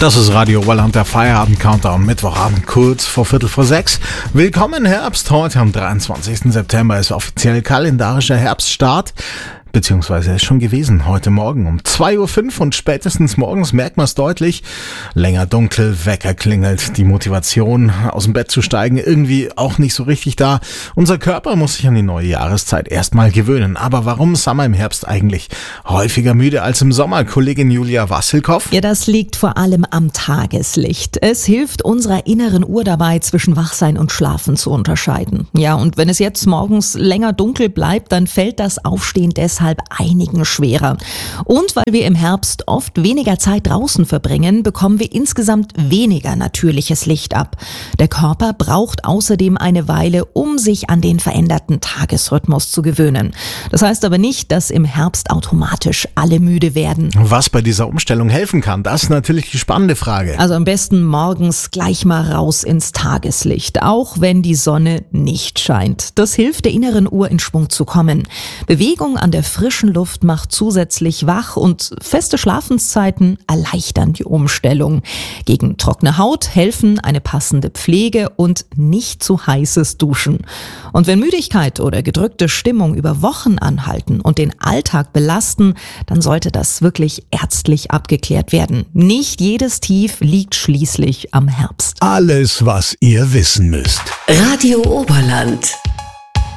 Das ist Radio Oberland, der Feierabend-Countdown, Mittwochabend kurz vor 5:45. Willkommen Herbst, heute am 23. September ist offiziell kalendarischer Herbststart. Beziehungsweise ist schon gewesen, heute Morgen um 2:05 Uhr und spätestens morgens merkt man es deutlich. Länger dunkel, Wecker klingelt, die Motivation aus dem Bett zu steigen irgendwie auch nicht so richtig da. Unser Körper muss sich an die neue Jahreszeit erstmal gewöhnen. Aber warum ist man im Herbst eigentlich häufiger müde als im Sommer? Kollegin Julia Wassilkow? Ja, das liegt vor allem am Tageslicht. Es hilft unserer inneren Uhr dabei, zwischen Wachsein und Schlafen zu unterscheiden. Ja, und wenn es jetzt morgens länger dunkel bleibt, dann fällt das Aufstehen deshalb einigen schwerer. Und weil wir im Herbst oft weniger Zeit draußen verbringen, bekommen wir insgesamt weniger natürliches Licht ab. Der Körper braucht außerdem eine Weile, um sich an den veränderten Tagesrhythmus zu gewöhnen. Das heißt aber nicht, dass im Herbst automatisch alle müde werden. Was bei dieser Umstellung helfen kann, das ist natürlich die spannende Frage. Also am besten morgens gleich mal raus ins Tageslicht, auch wenn die Sonne nicht scheint. Das hilft der inneren Uhr in Schwung zu kommen. Bewegung an der frischen Luft macht zusätzlich wach und feste Schlafenszeiten erleichtern die Umstellung. Gegen trockene Haut helfen eine passende Pflege und nicht zu heißes Duschen. Und wenn Müdigkeit oder gedrückte Stimmung über Wochen anhalten und den Alltag belasten, dann sollte das wirklich ärztlich abgeklärt werden. Nicht jedes Tief liegt schließlich am Herbst. Alles, was ihr wissen müsst. Radio Oberland.